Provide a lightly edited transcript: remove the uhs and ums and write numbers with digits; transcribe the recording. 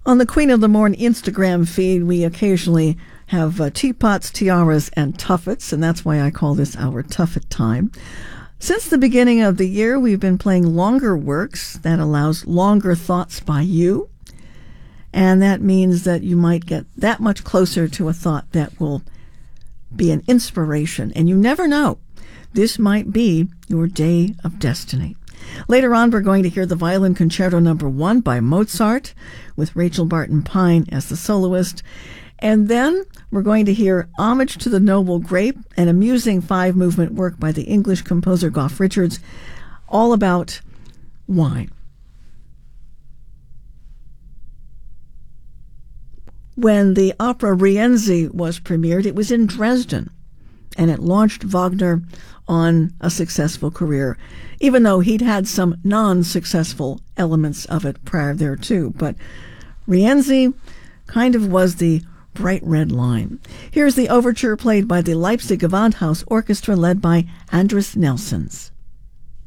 On the Queen of the Morn Instagram feed, we occasionally have teapots, tiaras, and tuffets, and that's why I call this our Tuffet time. Since the beginning of the year, we've been playing longer works that allows longer thoughts by you, and that means that you might get that much closer to a thought that will be an inspiration, and you never know. This might be your day of destiny. Later on, we're going to hear the Violin Concerto No. 1 by Mozart with Rachel Barton Pine as the soloist. And then we're going to hear Homage to the Noble Grape, an amusing 5-movement work by the English composer Goff Richards, all about wine. When the opera Rienzi was premiered, it was in Dresden, and it launched Wagner on a successful career, even though he'd had some non-successful elements of it prior thereto. But Rienzi kind of was the bright red line. Here's the overture played by the Leipzig Gewandhaus Orchestra led by Andris Nelsons.